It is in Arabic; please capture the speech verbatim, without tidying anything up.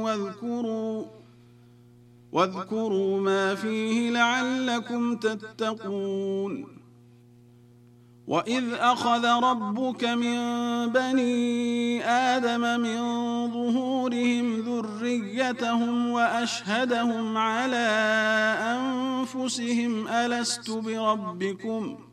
واذكروا, واذكروا ما فيه لعلكم تتقون. وإذ أخذ ربك من بني آدم من ظهورهم ذريتهم وأشهدهم على أنفسهم ألست بربكم